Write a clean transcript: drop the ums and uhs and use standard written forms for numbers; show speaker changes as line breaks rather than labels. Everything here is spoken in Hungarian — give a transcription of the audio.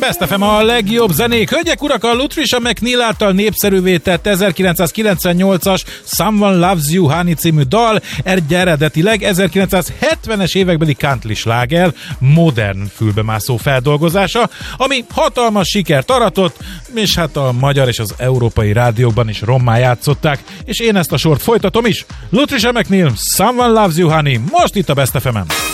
Best FM a legjobb zenék. Hölgyek, urak, a Lutricia McNeil által népszerűvé tett 1998-as Someone Loves You Honey című dal eredetileg 1970-es évekbeli country sláger modern fülbemászó feldolgozása, ami hatalmas sikert aratott, és hát a magyar és az európai rádiókban is rommá játszották, és én ezt a sort folytatom is. Lutricia McNeil, Someone Loves You Honey, most itt a Best FM-en.